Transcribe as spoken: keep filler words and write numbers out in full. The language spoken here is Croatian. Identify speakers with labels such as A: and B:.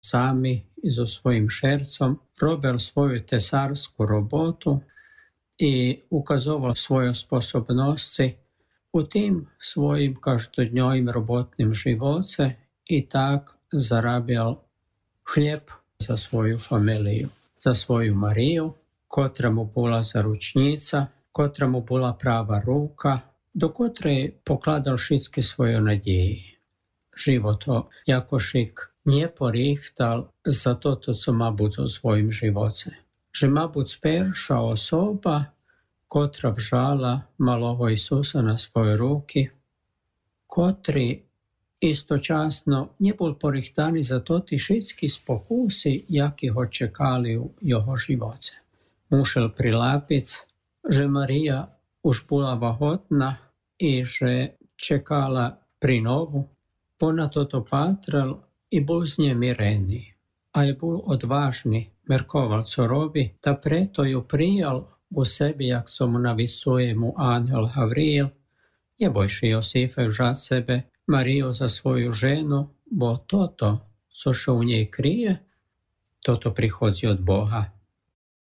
A: sami i so svojim šercom robil svoju tesarsku robotu i ukazoval svoje sposobnosti u tim svojim každodnjovim robotnim živoce i tak zarabil hljeb za svoju familiju, za svoju Mariju, kotra mu bola zaručnica, kotra mu bola prava ruka, do kotre pokladal všetky svoje nadjeji. Životo Jakošik nije porihtal za toto, co ma buď so svojim živoce. Že ma buď perša osoba, kotra vžala malого Isusa na svoje ruky, kotri istočasno nie bol porihtaný za to ti všetky spokusy, jaki ho čekali u jeho živoce. Mušel prilapic, že Marija už bola vahotna i že čekala pri novu, pona toto patral i bol znemirený. A je bol odvážny, merkoval, co robi, ta preto ju prijal u sebi, jak so mu navisuje mu anjel Havriil. Nebojši Josife vžať sebe Mariju za svoju ženu, bo toto, co še u njej krije, toto prihodzi od Boha.